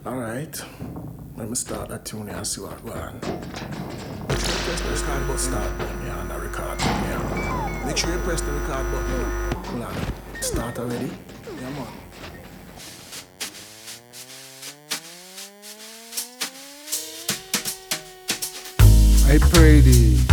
Alright. Let me start that tune here and see what go on. Press the record button. Start button here and the record button here. Make sure you press the record button. Hold on. Start already? Yeah, man. I pray thee.